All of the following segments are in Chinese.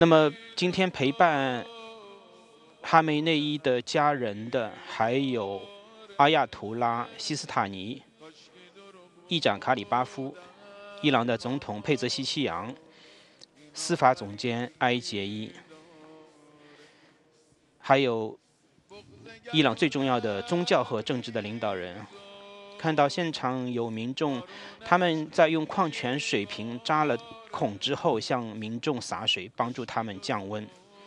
那么今天陪伴哈梅内伊的家人的还有阿亚图拉西斯塔尼、议长卡里巴夫、伊朗的总统佩泽西奇扬、司法总监埃杰伊，还有伊朗最重要的宗教和政治的领导人。看到现场有民众，他们在用矿泉水瓶扎了孔之后，向民众洒水，帮助他们降温。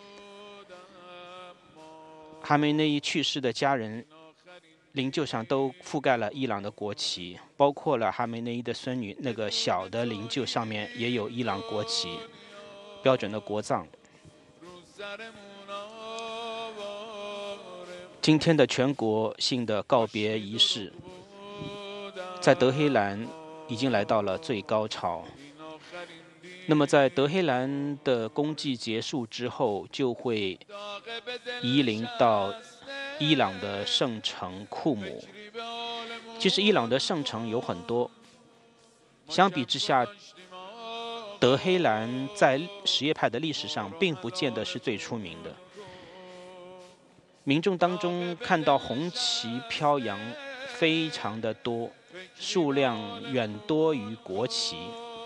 哈梅内伊去世的家人灵柩上都覆盖了伊朗的国旗，包括了哈梅内伊的孙女那个小的灵柩上面也有伊朗国旗，标准的国葬。今天的全国性的告别仪式，在德黑兰已经来到了最高潮。那么在德黑兰的公祭结束之后，就会移灵到伊朗的圣城库姆。其实伊朗的圣城有很多，相比之下，德黑兰在什叶派的历史上并不见得是最出名的。民众当中看到红旗飘扬非常的多，数量远多于国旗。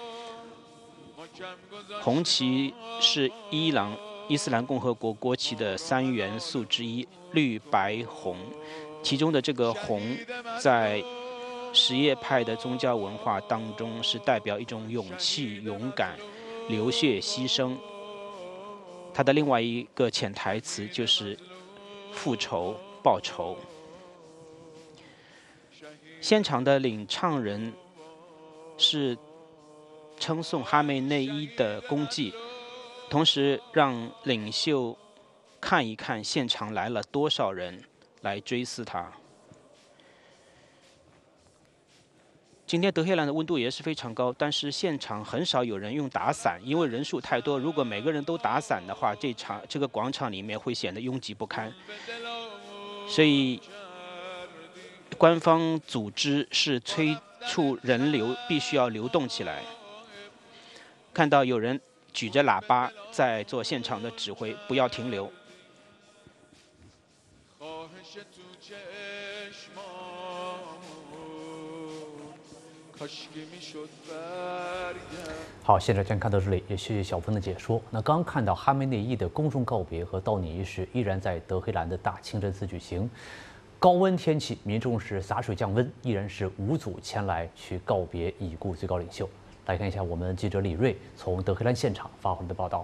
红旗是伊朗伊斯兰共和国国旗的3元素之一，绿白红。其中的这个红，在什叶派的宗教文化当中是代表一种勇气、勇敢、流血牺牲。它的另外一个潜台词就是复仇、报仇。现场的领唱人是称颂哈梅内伊的功绩，同时让领袖看一看现场来了多少人来追思他。今天德黑兰的温度也是非常高，但是现场很少有人用打伞，因为人数太多。如果每个人都打伞的话，这个广场里面会显得拥挤不堪。所以，官方组织是催促人流必须要流动起来。看到有人举着喇叭在做现场的指挥，不要停留。 好，现在先看到这里，也谢谢小峰的解说。那刚看到哈梅内伊的公众告别和悼念仪式依然在德黑兰的大清真寺举行，高温天气，民众是洒水降温，依然是无阻前来去告别已故最高领袖。来看一下我们记者李锐从德黑兰现场发回来的报道。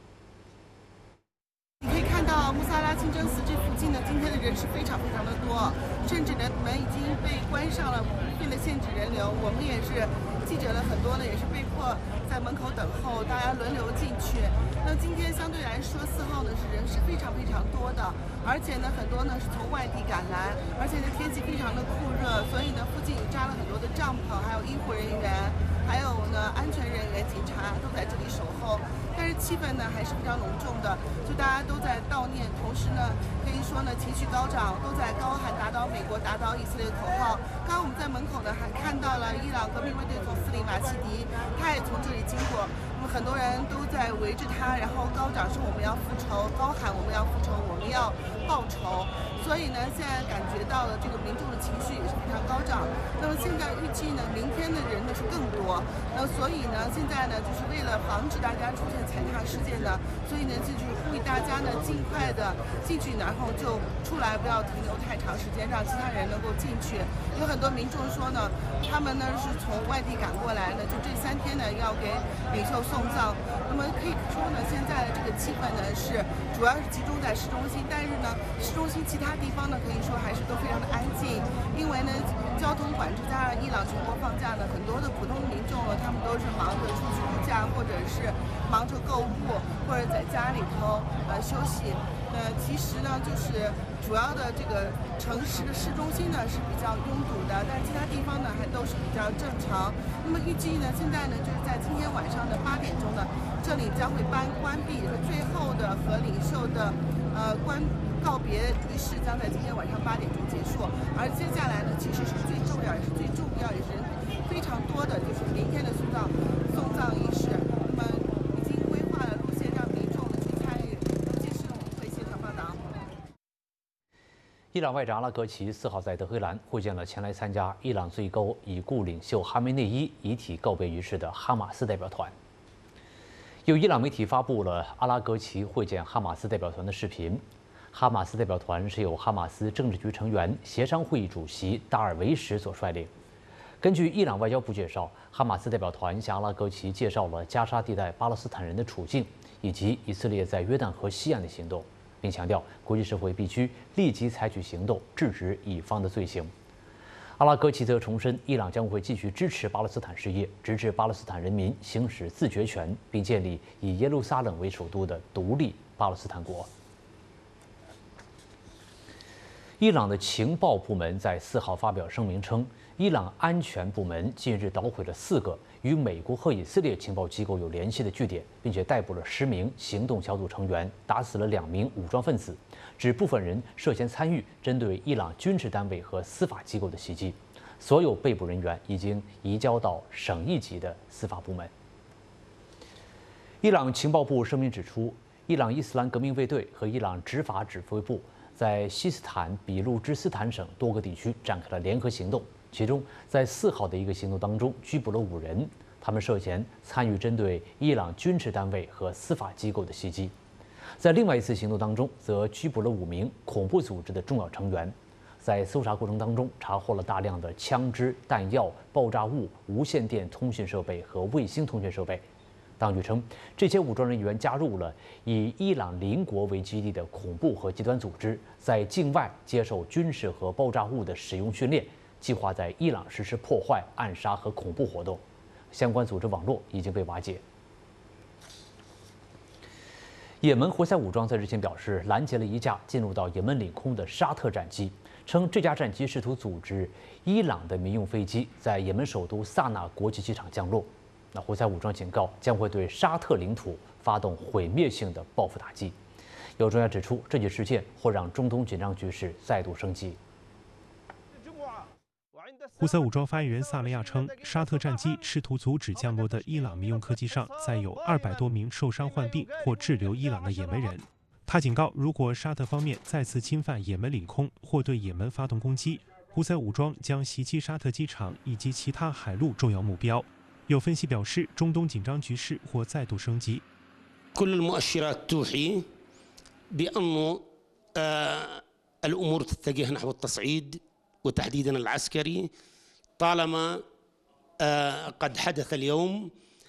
你可以看到穆萨拉清真寺这附近呢，今天的人是非常的多，甚至呢门已经被关上了，为了限制人流，我们也是记者的很多呢也是被迫在门口等候，大家轮流进去。那今天相对来说4号呢人是非常多的，而且呢很多呢是从外地赶来，而且呢天气非常的酷热，所以呢附近扎了很多的帐篷，还有医护人员，还有呢安全人员、警察都在这里守候。但是气氛呢还是非常浓重的，就大家都在悼念，同时呢可以说呢情绪高涨，都在高喊打倒美国、打倒以色列的口号。刚刚我们在门口呢还看到了伊朗革命卫队总司令马齐迪，他也从这里经过。那么很多人都在围着他，然后高涨说我们要复仇，高喊我们要复仇，我们要报仇。所以呢，现在感觉到了这个民众的情绪也是非常高涨。那么现在预计呢，明天的人呢是更多。那所以呢，现在呢，就是为了防止大家出现踩踏事件呢，所以呢，就是呼吁大家呢尽快的进去，然后就出来，不要停留太长时间，让其他人能够进去。有很多民众说呢，他们呢是从外地赶过来呢，就这3天呢要给领袖送葬。那么可以说呢，现在的这个气氛呢是主要是集中在市中心，但是呢，市中心其他地方呢可以说还是都非常的安静，因为呢交通管制加上伊朗全国放假呢，很多的普通民众呢他们都是忙着出去度假，或者是忙着购物，或者在家里头休息。其实呢就是主要的这个城市的市中心呢是比较拥堵的，但是其他地方呢还都是比较正常。那么预计呢现在呢就是在今天晚上的8点钟呢，这里将会关闭，最后的和领袖的告别仪式将在今天晚上8点钟结束。而接下来呢其实是最重要也是最重要也是人非常多的，就是明天的送葬仪式。那么已经规划了路线，让民众呢伊朗外长阿拉格齐4号在德黑兰会见了前来参加伊朗最高已故领袖哈梅内伊遗体告别仪式的哈马斯代表团。有伊朗媒体发布了阿拉格齐会见哈马斯代表团的视频。哈马斯代表团是由哈马斯政治局成员、协商会议主席达尔维什所率领。根据伊朗外交部介绍，哈马斯代表团向阿拉格齐介绍了加沙地带巴勒斯坦人的处境，以及以色列在约旦河西岸的行动。并强调，国际社会必须立即采取行动，制止以方的罪行。阿拉格齐则重申，伊朗将会继续支持巴勒斯坦事业，直至巴勒斯坦人民行使自决权，并建立以耶路撒冷为首都的独立巴勒斯坦国。伊朗的情报部门在4号发表声明称，伊朗安全部门近日捣毁了4个与美国和以色列情报机构有联系的据点，并且逮捕了10名行动小组成员，打死了2名武装分子，指部分人涉嫌参与针对伊朗军事单位和司法机构的袭击。所有被捕人员已经移交到省一级的司法部门。伊朗情报部声明指出，伊朗伊斯兰革命卫队和伊朗执法指挥部在西斯坦比路支斯坦省多个地区展开了联合行动，其中在4号的一个行动当中拘捕了5人，他们涉嫌参与针对伊朗军事单位和司法机构的袭击。在另外一次行动当中，则拘捕了5名恐怖组织的重要成员。在搜查过程当中，查获了大量的枪支、弹药、爆炸物、无线电通讯设备和卫星通讯设备。当局称，这些武装人员加入了以伊朗邻国为基地的恐怖和极端组织，在境外接受军事和爆炸物的使用训练，计划在伊朗实施破坏、暗杀和恐怖活动。相关组织网络已经被瓦解。也门胡塞武装在日前表示，拦截了一架进入到也门领空的沙特战机，称这架战机试图阻止伊朗的民用飞机在也门首都萨那国际机场降落。那胡塞武装警告，将会对沙特领土发动毁灭性的报复打击。有专家指出，这起事件或让中东紧张局势再度升级。 胡塞武装发言人萨利亚称，沙特战机试图阻止降落的伊朗民用客机上载有200多名受伤患病或滞留伊朗的也门人。他警告，如果沙特方面再次侵犯也门领空或对也门发动攻击，胡塞武装将袭击沙特机场以及其他海陆重要目标。有分析表示，中东紧张局势或再度升级。 كل المؤشرات توحي بأنه الأمور تتجه نحو التصعيد وتحديدا العسكري طالما قد حدث اليوم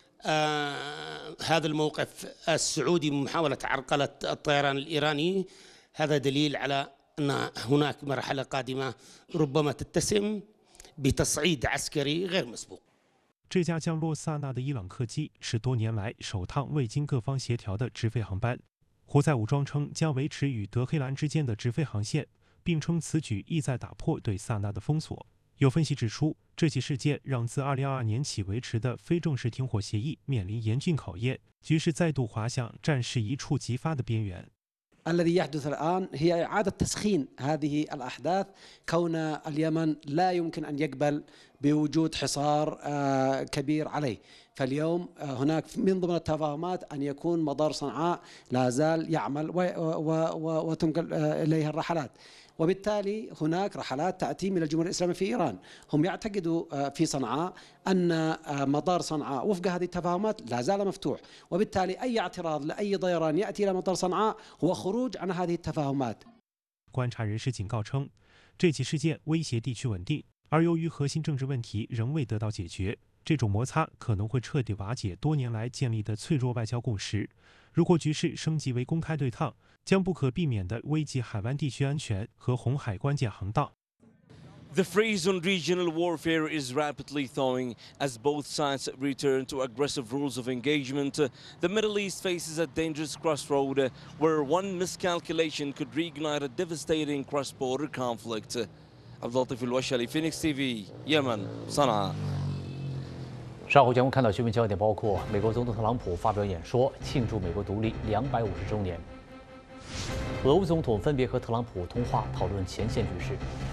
هذا الموقف السعودي بمحاولة عرقلة الطيران الإيراني هذا دليل على أن هناك مرحلة قادمة ربما تتسم بتصعيد عسكري غير مسبوق。 这架降落萨那的伊朗客机是多年来首趟未经各方协调的直飞航班。胡塞武装称将维持与德黑兰之间的直飞航线，并称此举意在打破对萨那的封锁。有分析指出，这起事件让自2022年起维持的非正式停火协议面临严峻考验，局势再度滑向战事一触即发的边缘。 الذي يحدث الآن هي إعادة تسخين هذه الأحداث كون اليمن لا يمكن أن يقبل بوجود حصار كبير عليه فاليوم هناك من ضمن التفاهمات أن يكون مطار صنعاء لا زال يعمل وتنقل إليه الرحلات وبالتالي هناك رحلات تأتي من الجمهورية الإسلامية في إيران هم يعتقدوا في صنعاء أن مطار صنعاء وفق هذه التفاهمات لا زال مفتوح وبالتالي أي اعتراض لأي طيران يأتي إلى مطار صنعاء هو خروج عن هذه التفاهمات。 观察人士警告称，这起事件威胁地区稳定，而由于核心政治问题仍未得到解决，这种摩擦可能会彻底瓦解多年来建立的脆弱外交共识。如果局势升级为公开对抗，将不可避免地危及海湾地区安全和红海关键航道。 The freeze on regional warfare is rapidly thawing as both sides return to aggressive rules of engagement. The Middle East faces a dangerous crossroad where one miscalculation could reignite a devastating cross-border conflict. عبد اللطيف الوشلي Phoenix TV 也门صنعاء。 稍后将会看到新闻焦点，包括美国总统特朗普发表演说，庆祝美国独立250周年。俄乌总统分别和特朗普通话讨论前线局势。